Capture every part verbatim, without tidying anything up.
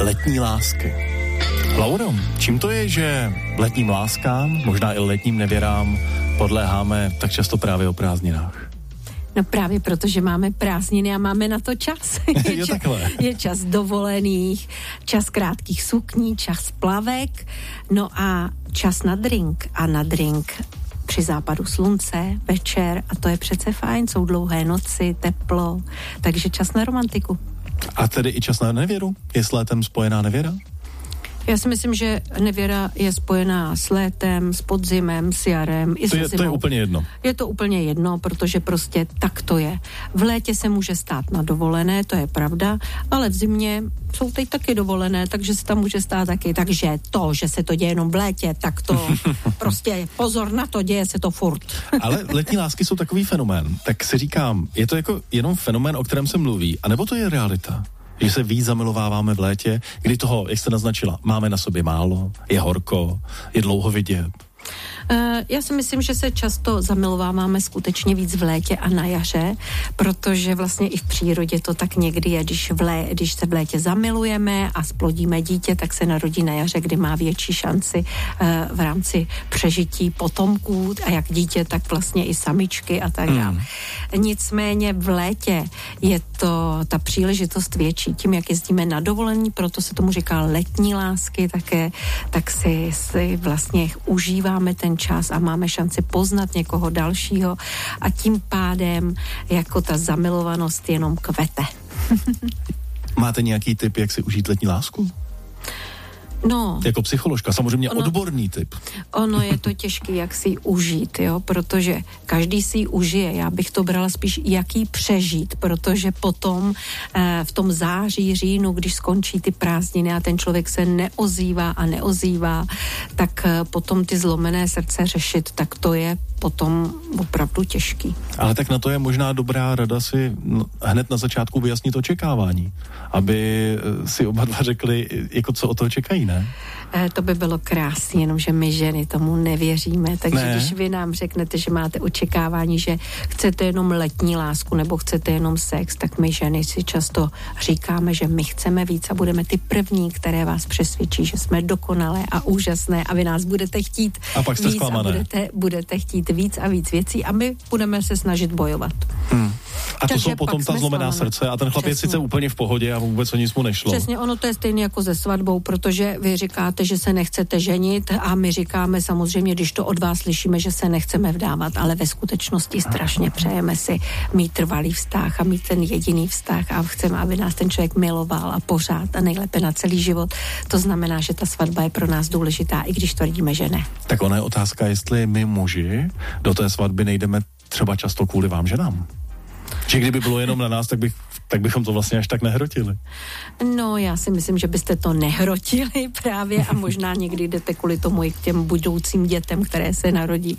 letní lásky. Lauro, čím to je, že letním láskám, možná i letním nevěrám, podléháme tak často právě o prázdninách? No právě proto, že máme prázdniny a máme na to čas. Je, je, čas je čas dovolených, čas krátkých sukní, čas plavek, no a čas na drink. A na drink při západu slunce, večer, a to je přece fajn, jsou dlouhé noci, teplo, takže čas na romantiku. A tedy i čas na nevěru? Je s létem spojená nevěra? Já si myslím, že nevěra je spojená s létem, s podzimem, s jarem i to se je, zimou. To je úplně jedno. Je to úplně jedno, protože prostě tak to je. V létě se může stát na dovolené, to je pravda, ale v zimě jsou teď taky dovolené, takže se tam může stát taky. Takže to, že se to děje jenom v létě, tak to prostě pozor na to, děje se to furt. Ale letní lásky jsou takový fenomén. Tak si říkám, je to jako jenom fenomén, o kterém se mluví, anebo to je realita? Že se víc zamilováváme v létě, kdy toho, jak jste naznačila, máme na sobě málo, je horko, je dlouho vidět. Já si myslím, že se často zamilováváme skutečně víc v létě a na jaře, protože vlastně i v přírodě to tak někdy je, když, v lé, když se v létě zamilujeme a splodíme dítě, tak se narodí na jaře, kdy má větší šanci v rámci přežití potomků a jak dítě, tak vlastně i samičky a tak dále. Hmm. Nicméně v létě je to ta příležitost větší. Tím, jak jezdíme na dovolení, proto se tomu říká letní lásky také, tak si, si vlastně užíváme ten čas a máme šanci poznat někoho dalšího a tím pádem jako ta zamilovanost jenom kvete. Máte nějaký tip, jak si užít letní lásku? No. Jako psycholožka, samozřejmě ono, odborný tip. Ono je to těžký, jak si ji užít, jo, protože každý si ji užije. Já bych to brala spíš, jak ji přežít, protože potom eh, v tom září, říjnu, když skončí ty prázdniny a ten člověk se neozývá a neozývá, tak eh, potom ty zlomené srdce řešit, tak to je potom opravdu těžký. Ale tak na to je možná dobrá rada si hned na začátku vyjasnit očekávání, aby si oba dva řekli, jako co o toho čekají, ne? E, to by bylo krásné, jenomže my ženy tomu nevěříme, takže ne. Když vy nám řeknete, že máte očekávání, že chcete jenom letní lásku nebo chcete jenom sex, tak my ženy si často říkáme, že my chceme víc a budeme ty první, které vás přesvědčí, že jsme dokonalé a úžasné a vy nás budete chtít a pak jste víc a budete, budete chtít víc a víc věcí a my budeme se snažit bojovat. Hmm. A to Takže jsou potom ta zlomená srdce a ten chlap je sice úplně v pohodě a vůbec o nic mu nešlo. Přesně, ono to je stejné jako se svatbou, protože vy říkáte, že se nechcete ženit a my říkáme samozřejmě, když to od vás slyšíme, že se nechceme vdávat, ale ve skutečnosti strašně přejeme si mít trvalý vztah a mít ten jediný vztah a chceme, aby nás ten člověk miloval a pořád a nejlépe na celý život. To znamená, že ta svatba je pro nás důležitá, i když tvrdíme, že ne. Tak ona je otázka, jestli my muži do té svatby nejdeme třeba často kvůli vám ženám. Že kdyby bylo jenom na nás, tak, bych, tak bychom to vlastně až tak nehrotili. No, já si myslím, že byste to nehrotili právě a možná někdy jdete kvůli tomu i k těm budoucím dětem, které se narodí.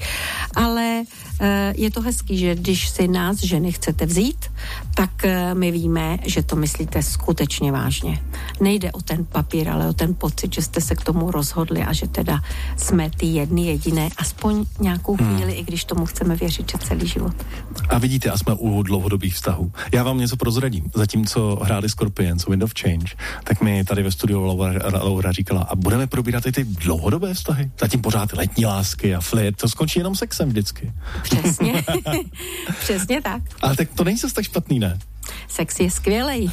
Ale e, je to hezký, že když si nás ženy chcete vzít, tak e, my víme, že to myslíte skutečně vážně. Nejde o ten papír, ale o ten pocit, že jste se k tomu rozhodli a že teda jsme ty jedny jediné, aspoň nějakou chvíli, hmm. i když tomu chceme věřit, že celý život. A vidíte, a jsme u dlouhodobých vztahů. Já vám něco prozradím. Zatímco hráli Scorpions, Wind of Change, tak mi tady ve studiu Laura, Laura říkala, a budeme probírat i ty dlouhodobé vztahy? Zatím pořád letní lásky a flirt, to skončí jenom sexem vždycky. Přesně. Přesně tak. Ale tak to není zase tak špatný, ne? Sex je skvělej.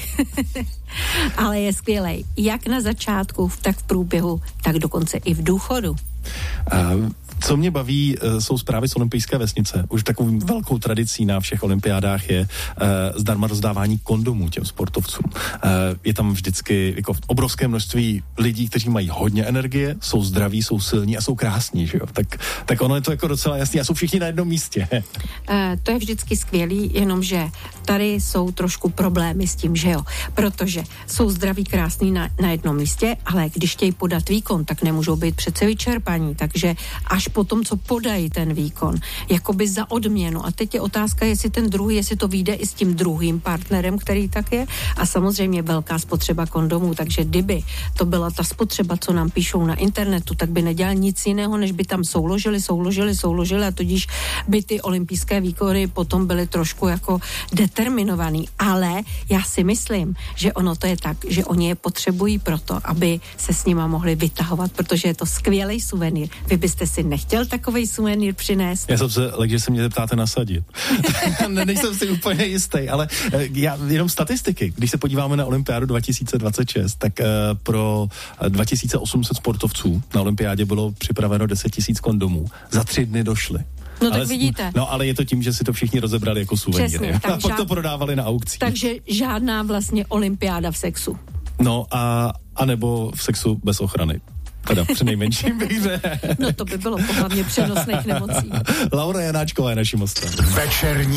Ale je skvělej. Jak na začátku, tak v průběhu, tak dokonce i v důchodu. Uh, co mě baví, uh, jsou zprávy z olympijské vesnice. Už takovou velkou tradicí na všech olympiádách je uh, zdarma rozdávání kondomů těm sportovcům. Uh, je tam vždycky jako obrovské množství lidí, kteří mají hodně energie, jsou zdraví, jsou silní a jsou krásní, že jo? Tak, tak ono je to jako docela jasný a jsou všichni na jednom místě. Uh, to je vždycky skvělý, jenomže tady jsou trošku problémy s tím, že jo? Protože jsou zdraví, krásní na, na jednom místě, ale když chtějí podat výkon, tak nemůžou být přece vyčerpaní, takže až po tom, co podají ten výkon, jakoby za odměnu. A teď je otázka, jestli ten druhý, jestli to vyjde i s tím druhým partnerem, který tak je. A samozřejmě velká spotřeba kondomů, takže kdyby to byla ta spotřeba, co nám píšou na internetu, tak by nedělal nic jiného, než by tam souložili, souložili, souložili a tudíž by ty olympijské výkony potom byly trošku jako determinovaný. Ale já si myslím, že ono to je tak, že oni je potřebují proto, aby se s nima mohli vytahovat, protože je to skvělý suvenýr. Vy byste si nechtěl takovej suvenýr přinést? Já jsem se, že se mě zeptáte nasadit. ne, nejsem si úplně jistý, ale já, jenom statistiky. Když se podíváme na olympiádu dva tisíce dvacet šest, tak uh, pro dva tisíce osm set sportovců na olympiádě bylo připraveno deset tisíc kondomů. Za tři dny došly. No ale, tak vidíte. No ale je to tím, že si to všichni rozebrali jako suvenýry. A pak žád... to prodávali na aukcích. Takže žádná vlastně olympiáda v sexu. No a, a nebo v sexu bez ochrany. Teda přinejmenším bych řekl. No to by bylo pohlavně přenosných nemocí. Laura Janáčková je naším hostem. Večerní